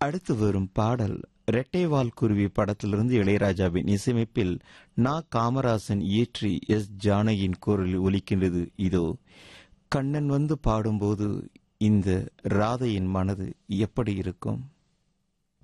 அடுத்து வரும் பாடல் ரெட்டைவால் குருவி படத்திலிருந்து இளையராஜாவின் இசையமைப்பில் காமராசன் இயற்றி எஸ் ஜானகியின் குரலில் ஒலிக்கின்றது. இதோ கண்ணன் வந்து பாடும்போது இந்த ராதையின் மனது எப்படி இருக்கும்?